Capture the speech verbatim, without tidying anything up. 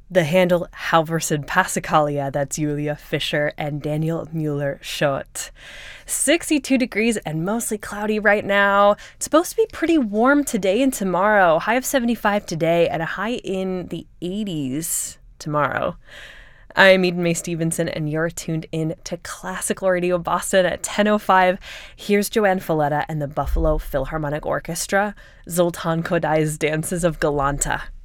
The Handel Halverson Passacaglia, that's Julia Fischer and Daniel Müller-Schott. sixty-two degrees and mostly cloudy right now. It's supposed to be pretty warm today and tomorrow. High of seventy-five today and a high in the eighties tomorrow. I'm Eden Mae Stevenson, and you're tuned in to Classical Radio Boston at ten oh five. Here's Joanne Falletta and the Buffalo Philharmonic Orchestra, Zoltan Kodai's Dances of Galanta.